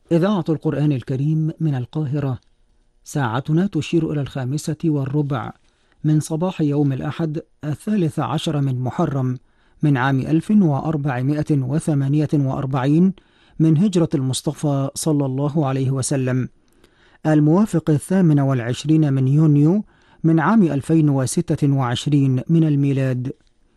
إذاعة القرآن الكريم من القاهرة. ساعتنا تشير إلى 5:15 من صباح يوم الأحد 13 من محرم من عام 1448 من هجرة المصطفى صلى الله عليه وسلم، الموافق 28 من يونيو من عام 2026 من الميلاد.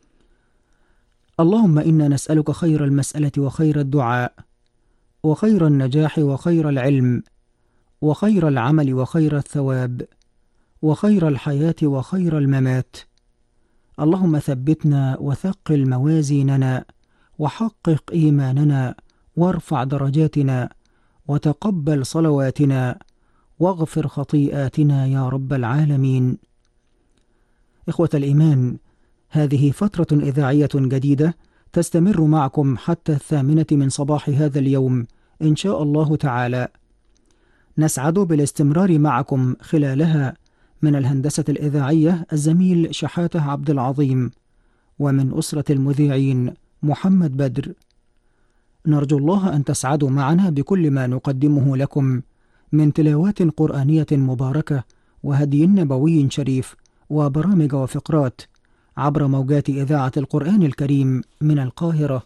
اللهم إنا نسألك خير المسألة وخير الدعاء وخير النجاح وخير العلم وخير العمل وخير الثواب وخير الحياة وخير الممات. اللهم ثبتنا وثقل موازيننا وحقق إيماننا وارفع درجاتنا وتقبل صلواتنا واغفر خطيئاتنا يا رب العالمين. إخوة الإيمان، هذه فترة إذاعية جديدة تستمر معكم حتى 8 من صباح هذا اليوم إن شاء الله تعالى. نسعد بالاستمرار معكم خلالها من الهندسة الإذاعية الزميل شحاتة عبد العظيم، ومن أسرة المذيعين محمد بدر. نرجو الله أن تسعدوا معنا بكل ما نقدمه لكم من تلاوات قرآنية مباركة وهدي نبوي شريف وبرامج وفقرات عبر موجات إذاعة القرآن الكريم من القاهرة.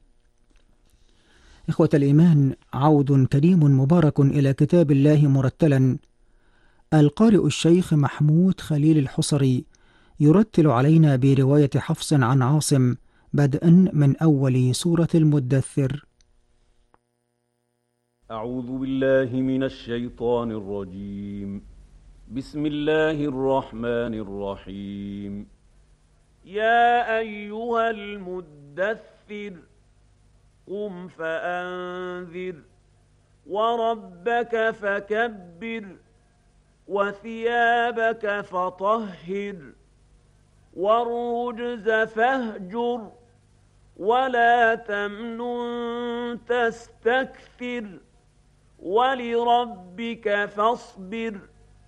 إخوة الإيمان، عود كريم مبارك إلى كتاب الله مرتلا. القارئ الشيخ محمود خليل الحصري يرتل علينا برواية حفص عن عاصم بدءا من أول سورة المدثر. أعوذ بالله من الشيطان الرجيم. بسم الله الرحمن الرحيم. يا أيها المدثر قم فأنذر وربك فكبر وثيابك فطهر والرجز فاهجر ولا تمنن تستكثر ولربك فاصبر